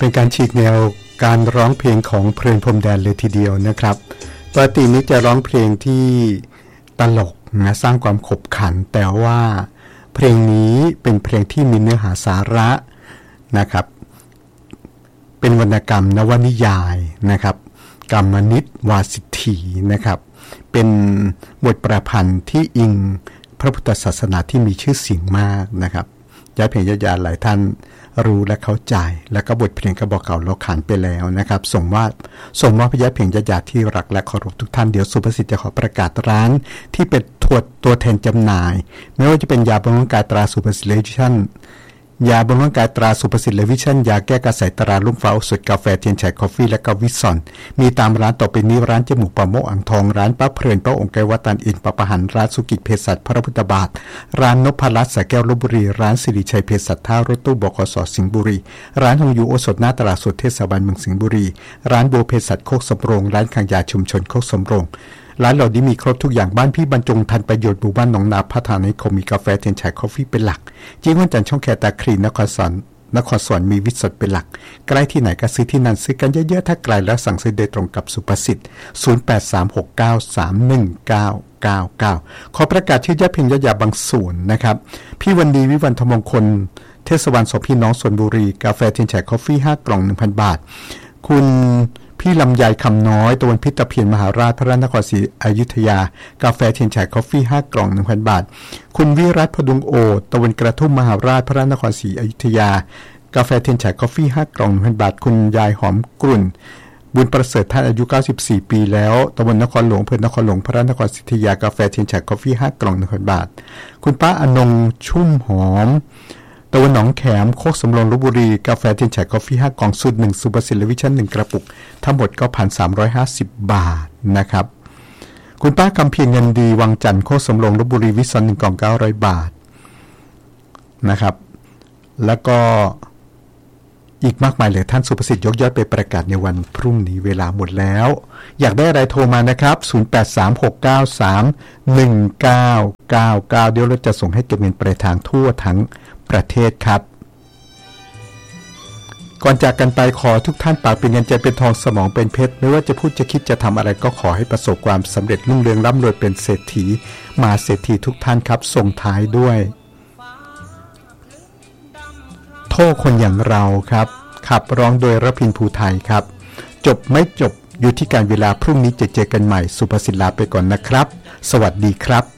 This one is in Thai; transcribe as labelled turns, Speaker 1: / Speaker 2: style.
Speaker 1: เป็นการฉีกแนวการร้องเพลงของเพลินพรมแดนเลยทีเดียวนะครับปกตินี้จะร้องเพลงที่ตลกนะสร้างความขบขันแต่ว่าเพลงนี้เป็นเพลงที่มีเนื้อหาสาระนะครับเป็นวรรณกรรมนวนิยายนะครับกรรมนิตวาสิทธีนะครับเป็นบทประพันธ์ที่อิงพระพุทธศาสนาที่มีชื่อเสียงมากนะครับย้ายเพลงญาติหลายท่านรู้และเข้าใจแล้วก็บทเพลงก็บอกเก่าเราขานไปแล้วนะครับส่งว่าพญาเพลงญาติที่รักและเคารพทุกท่านเดี๋ยวสุภสิทธิ์จะขอประกาศร้านที่เป็นตัวแทนจำหน่ายไม่ว่าจะเป็นยาบำรุงกายตราสุภสิทธิ์เลชั่นยาบำรุงกายตราสุภสิทธิ์เลวิชั่นยาแก้กระสายตราลุ่มฟ้าโอสถกาแฟเทียนชัยคอฟฟี่และก็วิสอนมีตามร้านต่อไปนี้ร้านจมูกปลาโมกอ่างทองร้านป้าเพลินป้าองค์ไกวัดตันอินปะปะหันร้านสุกิจเภสัชพระพุทธบาทร้านนพรัตน์สระแก้วลพบุรีร้านสิริชัยเภสัชท่ารถตู้บขสสิงห์บุรีร้านฮงยูโอสถหน้าตลาดสดเทศบาลเมืองสิงห์บุรีร้านโบเภสัชโคกสำโรงร้านขายยาชุมชนโคกสำโรงร้านเหล่านี้มีครบทุกอย่างบ้านพี่บรรจงทันประโยชน์หมู่บ้านหนองนาพัฒนาในคมมีกาแฟเทียนชัยคอฟฟี่เป็นหลักจีวันจันทร์ช่องแคตาคลีนครสวรรค์มีวิสตเป็นหลักใกล้ที่ไหนก็ซื้อที่นั่นซื้อกันเยอะๆถ้าไกลแล้วสั่งซื้อโดยตรงกับสุภสิทธิ์0836931999ขอประกาศชื่อญาติเพียงญาบางส่วนนะครับพี่วันดีวิวันธมงคลเทศบาลสองพี่น้องสวนบุรีกาแฟเทียนชัยคอฟฟี่5กล่อง 1,000 บาทคุณพี่ลำไยคำน้อยตะวันพิตะเพียรมหาราชพระนครศรีอยุธยากาแฟเทียนชัยคอฟฟี่5กล่อง 1,000 บาทคุณวิรัตพดุงโอตะวันกระทุ่มมหาราชพระนครศรีอยุธยากาแฟเทียนชัยคอฟฟี่5กล่อง 1,000 บาทคุณยายหอมกรุ่นบุญประเสริฐท่านอายุ94ปีแล้วตะวันนครหลวงอำเภอนครหลวงพระนครศรีอยุธยากาแฟเทียนชัยคอฟฟี่5กล่อง 1,000 บาทคุณป้าอนงชุ่มหอมตะวันหนองแขมโคกสำโรงลพบุรีกาแฟเทียนชัยกาแฟ5กล่องสูตร1สุภสิทธิ์เลวิชั่น1กระปุกทั้งหมดก็ 1,350 บาทนะครับคุณป้าคำเพียรเงินดีวังจันทร์โคกสำโรงลพบุรีวิสอน1กล่อง900 บาทนะครับแล้วก็อีกมากมายเลยท่านสุภสิทธิ์ยกยอดไปประกาศในวันพรุ่งนี้เวลาหมดแล้วอยากได้อะไรโทรมานะครับ0836931999เดี๋ยวเราจะส่งให้เก็บเงินปลายทางทั่วทั้งประเทศครับก่อนจากกันไปขอทุกท่านปากเป็นเงินใจเป็นทองสมองเป็นเพชรไม่ว่าจะพูดจะคิดจะทำอะไรก็ขอให้ประสบความสำเร็จรุ่งเรืองร่ำรวยเป็นเศรษฐีมาเศรษฐีทุกท่านครับส่งท้ายด้วยโทษคนอย่างเราครับขับร้องโดยรพินภูไทยครับจบไม่จบอยู่ที่การเวลาพรุ่งนี้จะเจอกันใหม่สุภสิทธิ์ลาไปก่อนนะครับสวัสดีครับ